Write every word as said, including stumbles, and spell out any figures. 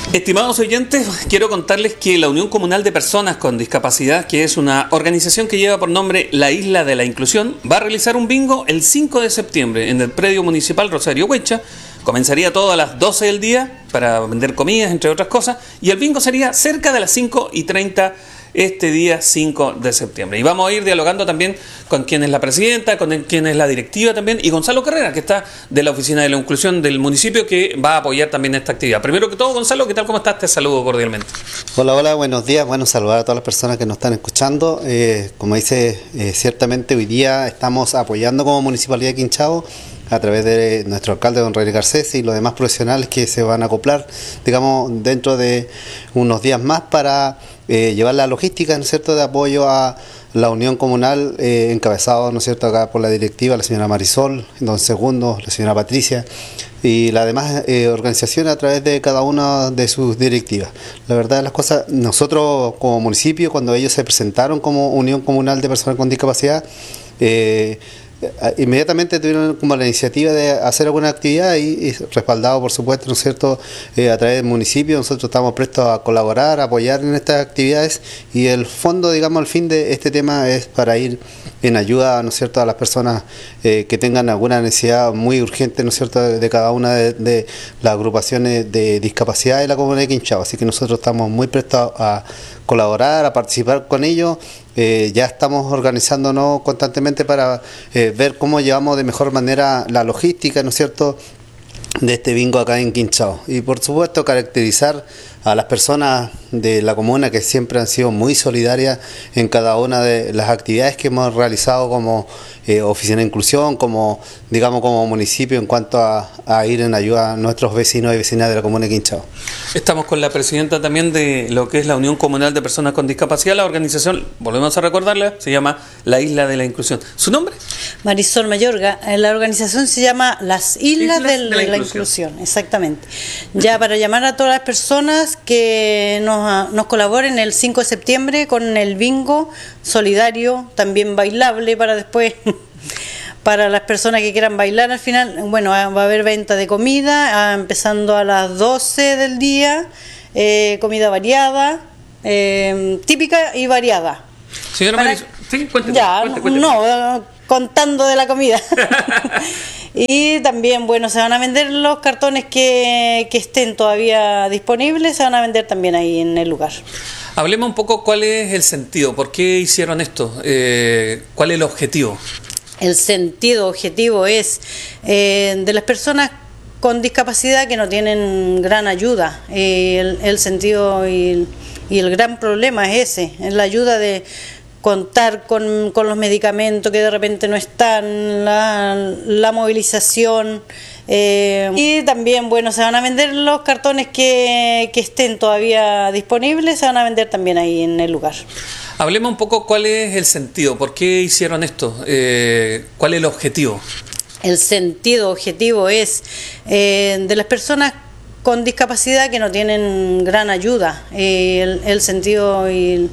Estimados oyentes, quiero contarles que la Unión Comunal de Personas con Discapacidad, que es una organización que lleva por nombre La Isla de la Inclusión, va a realizar un bingo el cinco de septiembre en el predio municipal Rosario Huecha. Comenzaría todo a las doce del día para vender comidas, entre otras cosas, y el bingo sería cerca de las cinco y treinta este día cinco de septiembre. Y vamos a ir dialogando también con quien es la presidenta, con quien es la directiva también, y Gonzalo Carrera, que está de la Oficina de la Inclusión del municipio, que va a apoyar también esta actividad. Primero que todo, Gonzalo, ¿qué tal? ¿Cómo estás? Te saludo cordialmente. Hola, hola, buenos días. Bueno, saludar a todas las personas que nos están escuchando. Eh, como dice, eh, ciertamente hoy día estamos apoyando como Municipalidad de Quinchao a través de nuestro alcalde, don René Garcés, y los demás profesionales que se van a acoplar, digamos, dentro de unos días más para eh, llevar la logística, ¿no es cierto?, de apoyo a la Unión Comunal, eh, encabezado, ¿no es cierto?, acá por la directiva, la señora Marisol, don Segundo, la señora Patricia, y las demás eh, organizaciones a través de cada una de sus directivas. La verdad de las cosas, nosotros como municipio, cuando ellos se presentaron como Unión Comunal de Personas con Discapacidad, eh, inmediatamente tuvieron como la iniciativa de hacer alguna actividad y, y respaldado, por supuesto, ¿no es cierto?, eh, a través del municipio. Nosotros estamos prestos a colaborar, a apoyar en estas actividades, y el fondo, digamos, el fin de este tema es para ir en ayuda, ¿no es cierto?, a las personas eh, que tengan alguna necesidad muy urgente, ¿no es cierto?, de, de cada una de, de las agrupaciones de discapacidad de la comunidad de Quinchao. Así que nosotros estamos muy prestos a colaborar, a participar con ellos. Eh, ya estamos organizándonos constantemente para eh, ver cómo llevamos de mejor manera la logística, ¿no es cierto?, de este bingo acá en Quinchao. Y por supuesto caracterizar a las personas de la comuna que siempre han sido muy solidarias en cada una de las actividades que hemos realizado como eh, Oficina de Inclusión, como, digamos, como municipio, en cuanto a, a ir en ayuda a nuestros vecinos y vecinas de la comuna de Quinchao. Estamos con la presidenta también de lo que es la Unión Comunal de Personas con Discapacidad. La organización, volvemos a recordarla, se llama La Isla de la Inclusión. ¿Su nombre? Marisol Mayorga. La organización se llama Las Islas, Islas de, la, de la Inclusión. Inclusión, exactamente. Ya para llamar a todas las personas que nos, nos colaboren el cinco de septiembre con el bingo solidario, también bailable para después, para las personas que quieran bailar al final. Bueno, va a haber venta de comida, empezando a las doce del día, eh, comida variada, eh, típica y variada. Señora para... Marisol, sí, cuénteme, ya, cuénteme, cuénteme. No, contando de la comida. Y también, bueno, se van a vender los cartones que, que estén todavía disponibles, se van a vender también ahí en el lugar. Hablemos un poco cuál es el sentido, por qué hicieron esto, eh, cuál es el objetivo. El sentido objetivo es eh, de las personas con discapacidad que no tienen gran ayuda. Eh, el, el sentido y, y el gran problema es ese, es la ayuda de contar con, con los medicamentos que de repente no están, la, la movilización, eh, y también, bueno, se van a vender los cartones que, que estén todavía disponibles, se van a vender también ahí en el lugar. Hablemos un poco cuál es el sentido, por qué hicieron esto, eh, cuál es el objetivo. El sentido objetivo es eh, de las personas con discapacidad que no tienen gran ayuda, eh, el, el sentido y